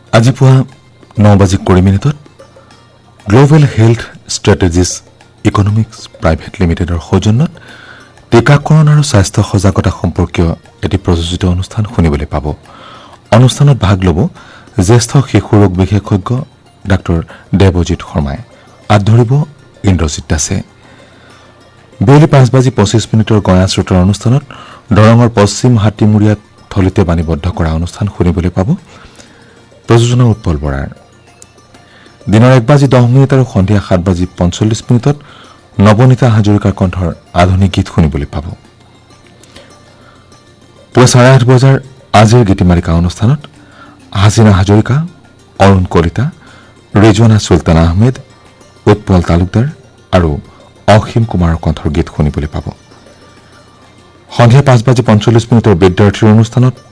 আজি পুৱা 9:20 global health strategies economics private লিমিটেডৰ সৌজন্যত টিকাকৰণ আৰু স্বাস্থ্য সজাগতা সম্পৰ্কীয় এটি প্ৰযোজিত অনুষ্ঠান শুনিবলৈ পাব। অনুষ্ঠানত ভাগ ল'ব জ্যেষ্ঠ শিশু ৰোগ বিশেষজ্ঞ ডাক্তৰ দেৱজিৎ শৰ্মাই। আদৰিব ইন্দ্ৰজিৎ দাসে। বিয়লি 5:25 গঞা শ্ৰোতাৰ অনুষ্ঠানত দৰঙৰ পশ্চিম হাতীমুৰীয়াত থলিতে বাণীবদ্ধ কৰা অনুষ্ঠান শুনিবলৈ পাব। প্ৰযোজনা উৎপল বৰাৰ। দিনৰ 1:10 আৰু সন্ধিয়া 7:45 নৱনীতা হাজৰিকাৰ কণ্ঠৰ আধুনিক গীত শুনিবলৈ পাব। পুৱা 8:30 আজিৰ গীতিমালিকা অনুষ্ঠানত হাছিনা হাজৰিকা, অৰুণ কলিতা, ৰিজৱানা চুলতান আহমেদ, উৎপল তালুকদাৰ আৰু অসীম কুমাৰৰ কণ্ঠৰ গীত শুনিবলৈ পাব। সন্ধিয়া 5:45 বিদ্যাৰ্থীৰ অনুষ্ঠানত